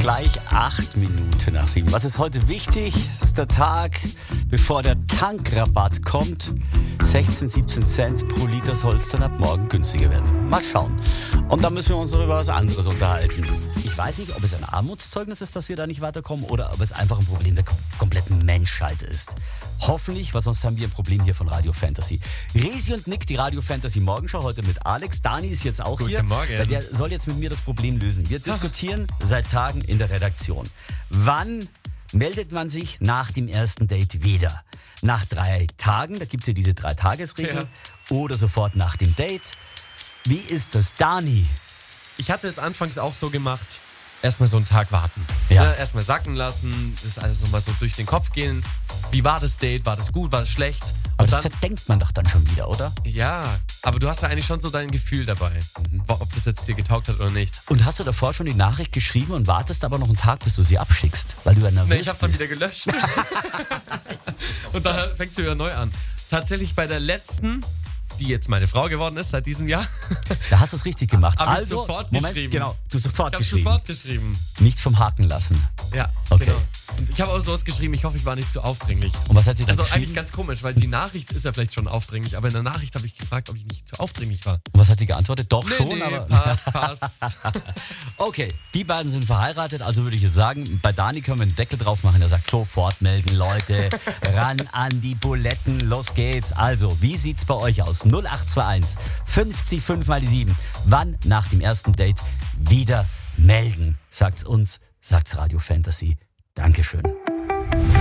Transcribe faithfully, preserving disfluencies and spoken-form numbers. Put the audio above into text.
gleich acht Minuten nach sieben. Was ist heute wichtig? Es ist der Tag, bevor der Tankrabatt kommt. sechzehn, siebzehn Cent pro Liter soll es dann ab morgen günstiger werden. Mal schauen. Und dann müssen wir uns noch über was anderes unterhalten. Ich weiß nicht, ob es ein Armutszeugnis ist, dass wir da nicht weiterkommen, oder ob es einfach ein Problem der kom- kompletten Menschheit ist. Hoffentlich, weil sonst haben wir ein Problem hier von Radio Fantasy. Resi und Nick, die Radio Fantasy Morgenschau, heute mit Alex. Dani ist jetzt auch Guten hier. Morgen. Weil der soll jetzt mit mir das Problem lösen. Wir diskutieren seit Tagen in der Redaktion. Wann meldet man sich nach dem ersten Date wieder? Nach drei Tagen, da gibt es ja diese Drei-Tages-Regel. Ja. Oder sofort nach dem Date. Wie ist das, Dani? Ich hatte es anfangs auch so gemacht, erstmal so einen Tag warten. Ja. Ja, erstmal sacken lassen, das alles nochmal so durch den Kopf gehen. Wie war das Date? War das gut? War das schlecht? Aber Und das dann, zerdenkt man doch dann schon wieder, oder? ja, aber du hast ja eigentlich schon so dein Gefühl dabei, Mhm. ob das jetzt dir getaugt hat oder nicht. Und hast du davor schon die Nachricht geschrieben und wartest aber noch einen Tag, bis du sie abschickst? Weil du ja nervös Nee, ich hab's dann bist. wieder gelöscht. Und dann fängst du wieder neu an. Tatsächlich bei der letzten, die jetzt meine Frau geworden ist seit diesem Jahr, Da hast du es richtig gemacht. Hab ich also, sofort Moment, geschrieben. Genau, du sofort ich habe geschrieben. sofort geschrieben. Nicht vom Haken lassen. Ja, Okay. genau. Und ich habe auch sowas geschrieben, ich hoffe, ich war nicht zu aufdringlich. Und was hat sie dann Also geschrieben? eigentlich ganz komisch, weil die Nachricht ist ja vielleicht schon aufdringlich, aber in der Nachricht habe ich gefragt, ob ich nicht zu aufdringlich war. Und was hat sie geantwortet? Doch Nee, schon, nee, aber... passt, passt. Okay, die beiden sind verheiratet, also würde ich jetzt sagen, bei Dani können wir einen Deckel drauf machen, der sagt, sofort melden, Leute, ran an die Buletten, los geht's. Also, wie sieht's bei euch aus? null acht zwei eins fünfzig fünf mal die sieben. Wann nach dem ersten Date wieder melden? Sagt's uns, sagt's Radio Fantasy. Dankeschön.